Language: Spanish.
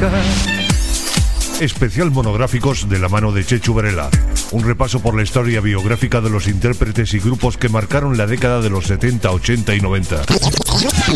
música. Especial monográficos de la mano de Chechu Varela. Un repaso por la historia biográfica de los intérpretes y grupos que marcaron la década de los 70, 80 y 90.